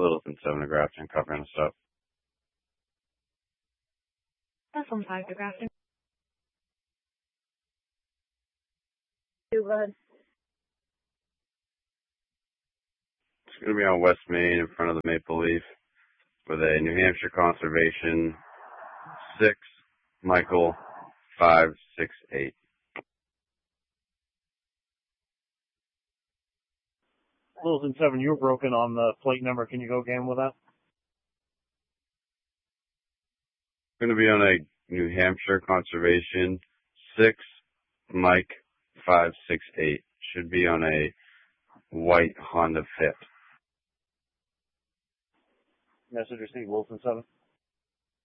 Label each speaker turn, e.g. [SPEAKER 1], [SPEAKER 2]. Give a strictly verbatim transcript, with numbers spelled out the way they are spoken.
[SPEAKER 1] Littleton seven to Grafton, covering us up.
[SPEAKER 2] Muslim five to Grafton.
[SPEAKER 3] Two, bud.
[SPEAKER 1] It's going to be on West Main in front of the Maple Leaf with a New Hampshire Conservation six, Michael five six eight.
[SPEAKER 4] Littleton seven, you were broken on the plate number. Can you go again with that?
[SPEAKER 1] Going to be on a New Hampshire Conservation six, Mike five six eight. Should be on a white Honda Fit.
[SPEAKER 4] Message received, Littleton seven.